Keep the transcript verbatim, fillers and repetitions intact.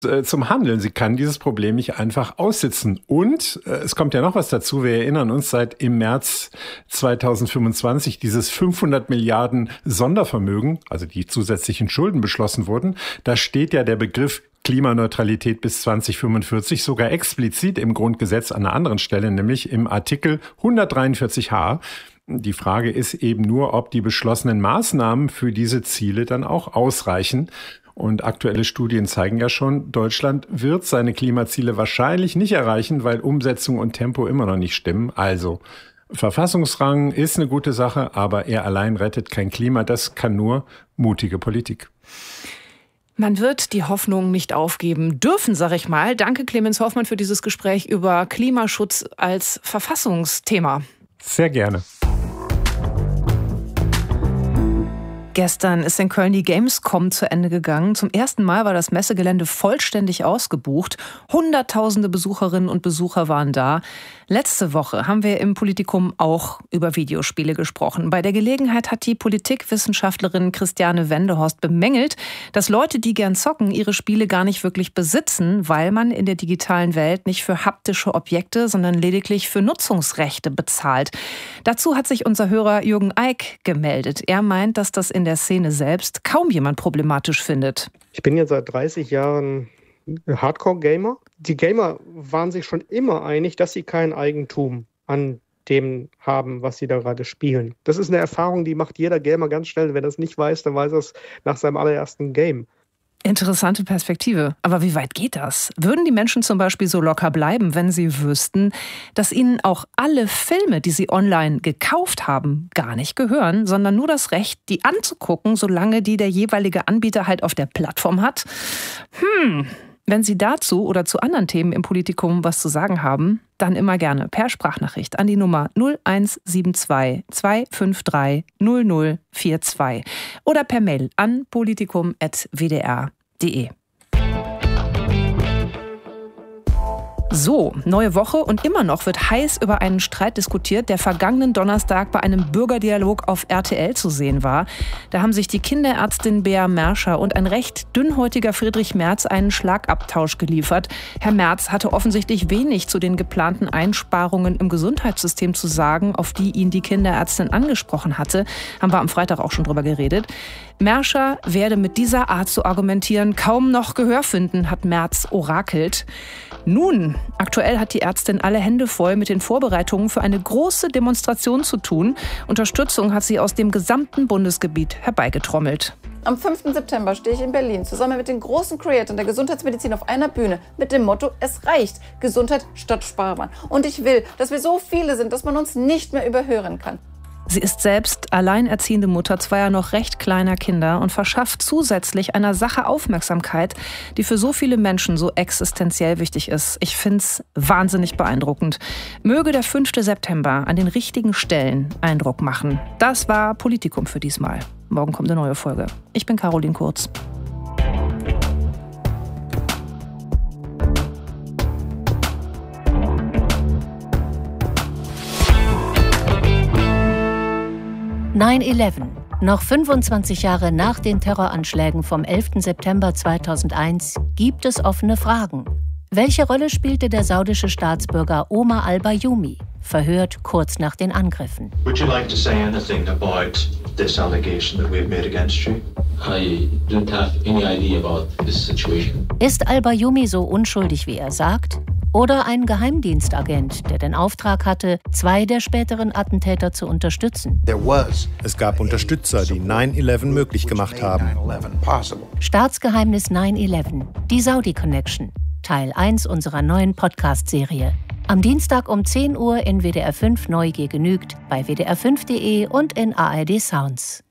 zum Handeln. Sie kann dieses Problem nicht einfach aussitzen. Und äh, es kommt ja noch was dazu. Wir erinnern uns, seit im März zweitausendfünfundzwanzig dieses fünfhundert Milliarden Sondervermögen, also die zusätzlichen Schulden beschlossen wurden. Da steht ja der Begriff Klimaneutralität bis zweitausendfünfundvierzig sogar explizit im Grundgesetz an einer anderen Stelle, nämlich im Artikel hundertdreiundvierzig H. Die Frage ist eben nur, ob die beschlossenen Maßnahmen für diese Ziele dann auch ausreichen. Und aktuelle Studien zeigen ja schon, Deutschland wird seine Klimaziele wahrscheinlich nicht erreichen, weil Umsetzung und Tempo immer noch nicht stimmen. Also Verfassungsrang ist eine gute Sache, aber er allein rettet kein Klima. Das kann nur mutige Politik. Man wird die Hoffnung nicht aufgeben dürfen, sag ich mal. Danke, Clemens Hoffmann, für dieses Gespräch über Klimaschutz als Verfassungsthema. Sehr gerne. Gestern ist in Köln die Gamescom zu Ende gegangen. Zum ersten Mal war das Messegelände vollständig ausgebucht. Hunderttausende Besucherinnen und Besucher waren da. Letzte Woche haben wir im Politikum auch über Videospiele gesprochen. Bei der Gelegenheit hat die Politikwissenschaftlerin Christiane Wendehorst bemängelt, dass Leute, die gern zocken, ihre Spiele gar nicht wirklich besitzen, weil man in der digitalen Welt nicht für haptische Objekte, sondern lediglich für Nutzungsrechte bezahlt. Dazu hat sich unser Hörer Jürgen Eick gemeldet. Er meint, dass das in der Szene selbst kaum jemand problematisch findet. Ich bin jetzt seit dreißig Jahren Hardcore-Gamer. Die Gamer waren sich schon immer einig, dass sie kein Eigentum an dem haben, was sie da gerade spielen. Das ist eine Erfahrung, die macht jeder Gamer ganz schnell. Wenn er es nicht weiß, dann weiß er es nach seinem allerersten Game. Interessante Perspektive. Aber wie weit geht das? Würden die Menschen zum Beispiel so locker bleiben, wenn sie wüssten, dass ihnen auch alle Filme, die sie online gekauft haben, gar nicht gehören, sondern nur das Recht, die anzugucken, solange die der jeweilige Anbieter halt auf der Plattform hat? Hm, wenn Sie dazu oder zu anderen Themen im Politikum was zu sagen haben, dann immer gerne per Sprachnachricht an die Nummer null eins sieben zwei zwei fünf drei null null vier zwei oder per Mail an politikum punkt w d r punkt d e. So, neue Woche und immer noch wird heiß über einen Streit diskutiert, der vergangenen Donnerstag bei einem Bürgerdialog auf R T L zu sehen war. Da haben sich die Kinderärztin Bea Merscher und ein recht dünnhäutiger Friedrich Merz einen Schlagabtausch geliefert. Herr Merz hatte offensichtlich wenig zu den geplanten Einsparungen im Gesundheitssystem zu sagen, auf die ihn die Kinderärztin angesprochen hatte. Haben wir am Freitag auch schon drüber geredet. Merscher werde mit dieser Art zu argumentieren kaum noch Gehör finden, hat Merz orakelt. Nun, aktuell hat die Ärztin alle Hände voll mit den Vorbereitungen für eine große Demonstration zu tun. Unterstützung hat sie aus dem gesamten Bundesgebiet herbeigetrommelt. Am fünften September stehe ich in Berlin zusammen mit den großen Creatoren der Gesundheitsmedizin auf einer Bühne mit dem Motto: Es reicht, Gesundheit statt Sparen. Und ich will, dass wir so viele sind, dass man uns nicht mehr überhören kann. Sie ist selbst alleinerziehende Mutter zweier noch recht kleiner Kinder und verschafft zusätzlich einer Sache Aufmerksamkeit, die für so viele Menschen so existenziell wichtig ist. Ich find's wahnsinnig beeindruckend. Möge der fünfte September an den richtigen Stellen Eindruck machen. Das war Politikum für diesmal. Morgen kommt eine neue Folge. Ich bin Caroline Kurz. neun elf. Noch fünfundzwanzig Jahre nach den Terroranschlägen vom elften September zweitausendeins gibt es offene Fragen. Welche Rolle spielte der saudische Staatsbürger Omar al-Bayoumi, verhört kurz nach den Angriffen? Would you like to say anything about this allegation that we have made against you? I don't have any idea about this situation. Ist al-Bayoumi so unschuldig, wie er sagt? Oder ein Geheimdienstagent, der den Auftrag hatte, zwei der späteren Attentäter zu unterstützen? Es gab Unterstützer, die neun elf möglich gemacht haben. Staatsgeheimnis neun elf, die Saudi Connection, Teil eins unserer neuen Podcast-Serie. Am Dienstag um zehn Uhr in W D R fünf Neugier genügt, bei w d r fünf punkt d e und in A R D Sounds.